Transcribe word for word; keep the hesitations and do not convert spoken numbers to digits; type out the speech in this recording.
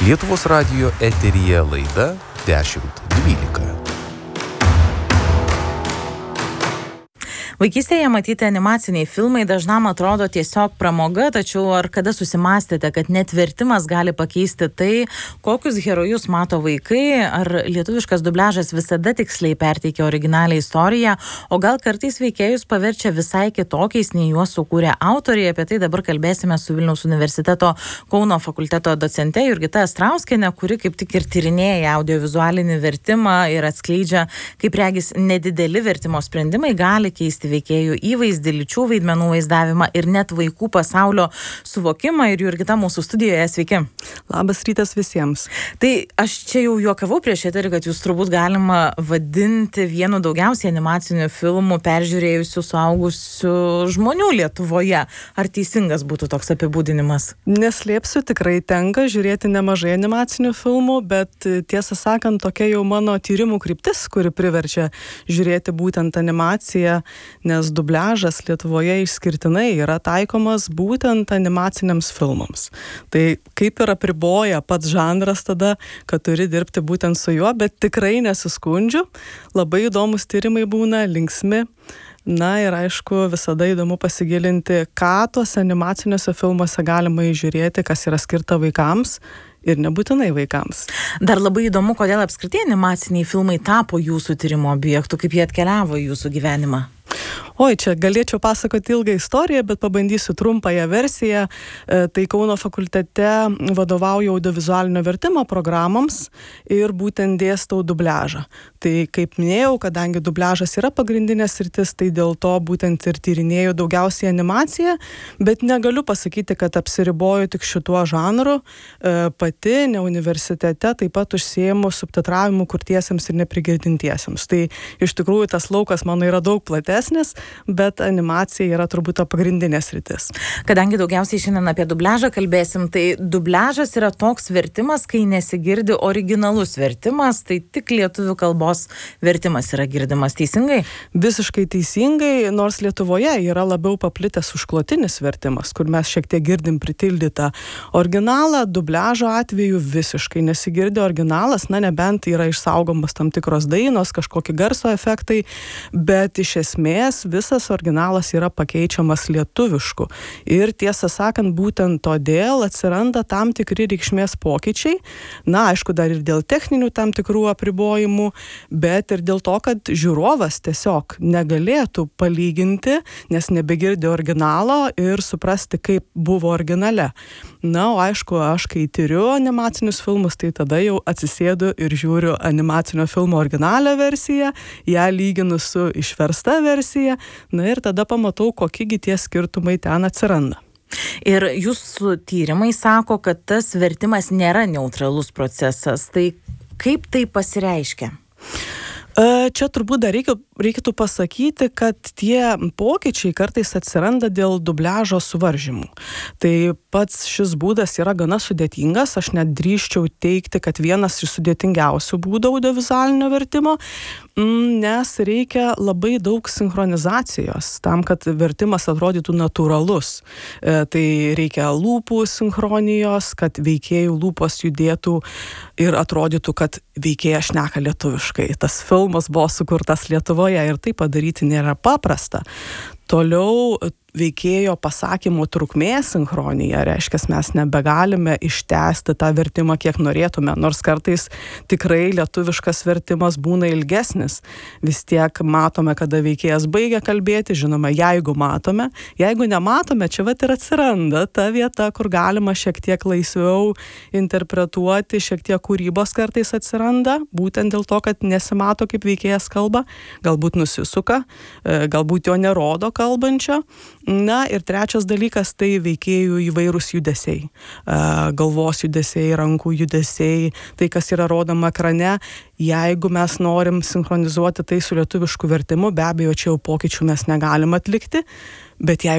Lietuvos radijo eteryje laida dešimt dvylika. Vaikystėje matyti animaciniai filmai dažnam atrodo tiesiog pramoga, tačiau ar kada susimastėte, kad net vertimas gali pakeisti tai, kokius herojus mato vaikai, ar lietuviškas dubliažas visada tiksliai perteikia originalią istoriją, o gal kartais veikėjus paverčia visai kitokiais, nei juos sukūrė autoriai. Apie tai dabar kalbėsime su Vilniaus universiteto Kauno fakulteto docente Jurgita Astrauskiene, kuri kaip tik ir tyrinėja audiovizualinį vertimą ir atskleidžia, kaip regis nedideli vertimo sprendimai gali keisti veikėjų įvaizdį, lyčių vaidmenų vaizdavimą ir net vaikų pasaulio suvokimą. Ir Jurgita mūsų studijoje, sveiki. Labas rytas visiems. Tai aš čia jau juokavau prieš eterį, kad jūs turbūt galima vadinti vienu daugiausiai animacinių filmų peržiūrėjusių suaugusių žmonių Lietuvoje. Ar teisingas būtų toks apibūdinimas? Neslėpsiu, tikrai tenka žiūrėti nemažai animacinių filmų, bet tiesą sakant, tokia jau mano tyrimų kryptis, kuri priverčia žiūrėti būtent animaciją, nes dubliažas Lietuvoje išskirtinai yra taikomas būtent animaciniams filmams. Tai kaip ir apriboja pats žanras tada, kad turi dirbti būtent su juo, bet tikrai nesiskundžiu. Labai įdomus tyrimai būna, linksmi. Na ir aišku, visada įdomu pasigilinti, ką tuose animaciniuose filmuose galima įžiūrėti, kas yra skirta vaikams ir nebūtinai vaikams. Dar labai įdomu, kodėl apskritai animaciniai filmai tapo jūsų tyrimo objektu, kaip jie atkeliavo į jūsų gyvenimą. Oi, čia galėčiau pasakoti ilgą istoriją, bet pabandysiu trumpąją versiją. Tai Kauno fakultete vadovauju audiovizualinio vertimo programoms ir būtent dėstau dubliažą. Tai kaip minėjau, kadangi dubliažas yra pagrindinė sritis, tai dėl to būtent ir tyrinėju daugiausiai animaciją, bet negaliu pasakyti, kad apsiriboju tik šituo žanru. Pati ne universitete taip pat užsiėmu subtitravimu kurtiesiems ir neprigirdintiesiems. Tai iš tikrųjų tas laukas mano yra daug platesnis, bet animacija yra turbūt ta pagrindinė sritis. Kadangi daugiausiai šiandien apie dubliažą kalbėsim, tai dubliažas yra toks vertimas, kai nesigirdi originalus vertimas, tai tik lietuvių kalbos vertimas yra girdimas, teisingai? Visiškai teisingai, nors Lietuvoje yra labiau paplitęs užklotinis vertimas, kur mes šiek tiek girdim pritildytą originalą, dubliažo atveju visiškai nesigirdi originalas, na nebent yra išsaugomas tam tikros dainos, kažkokie garso efektai, bet iš esmės visas originalas yra pakeičiamas lietuvišku. Ir tiesą sakant, būtent todėl atsiranda tam tikri reikšmės pokyčiai. Na, aišku, dar ir dėl techninių tam tikrų apribojimų, bet ir dėl to, kad žiūrovas tiesiog negalėtų palyginti, nes nebegirdi originalo ir suprasti, kaip buvo originale. Na, o aišku, aš kai tyriu animacinius filmus, tai tada jau atsisėdu ir žiūriu animacinio filmo originalią versiją, ją lyginu su išversta versija, na ir tada pamatau, kokiegi tie skirtumai ten atsiranda. Ir jūsų tyrimai sako, kad tas vertimas nėra neutralus procesas. Tai kaip tai pasireiškia? Čia turbūt dar reikia, reikėtų pasakyti, kad tie pokyčiai kartais atsiranda dėl dubliažo suvaržymų. Tai pats šis būdas yra gana sudėtingas, aš net drįsčiau teikti, kad vienas iš sudėtingiausių būdų audiovizualinio vertimo, nes reikia labai daug sinchronizacijos tam, kad vertimas atrodytų natūralus. Tai reikia lūpų sinchronijos, kad veikėjų lūpos judėtų ir atrodytų, kad veikėjas šneka lietuviškai. Tas filmas buvo sukurtas Lietuvoje ir tai padaryti nėra paprasta. Toliau veikėjo pasakymų trukmė sinchronija, reiškia, mes nebegalime ištęsti tą vertimą, kiek norėtume, nors kartais tikrai lietuviškas vertimas būna ilgesnis. Vis tiek matome, kada veikėjas baigia kalbėti, žinoma, jeigu matome, jeigu nematome, čia vat ir atsiranda ta vieta, kur galima šiek tiek laisviau interpretuoti, šiek tiek kūrybos kartais atsiranda, būtent dėl to, kad nesimato, kaip veikėjas kalba, galbūt nusisuka, galbūt jo nerodo kalbančio. Na ir trečias dalykas, tai veikėjų įvairūs judesiai, galvos judesiai, rankų judesiai, tai kas yra rodoma ekrane. Jeigu mes norim sinchronizuoti tai su lietuvišku vertimu, be abejo, čia jau pokyčių mes negalim atlikti, bet jeigu